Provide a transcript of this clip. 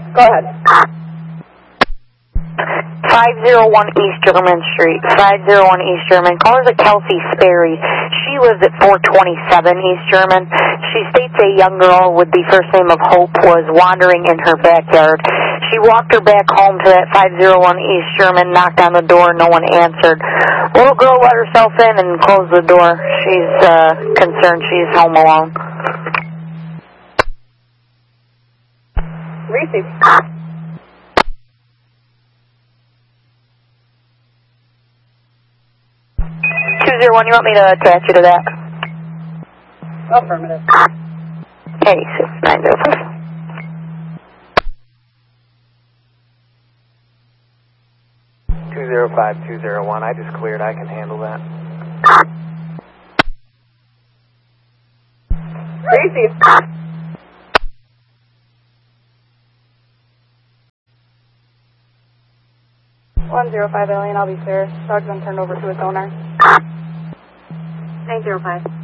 Go ahead. 501 East German Street. 501 East German. Caller's a Kelsey Sperry. She lives at 427 East German. She states a young girl with the first name of Hope was wandering in her backyard. She walked her back home to that 501 East German, knocked on the door, no one answered. Little girl let herself in and closed the door. She's concerned she's home alone. Receive. 201, you want me to attach you to that? Affirmative. Hey, 6905. I just cleared. I can handle that. Receive. 105 alien, I'll be clear. Dog's been turned over to its owner. 905.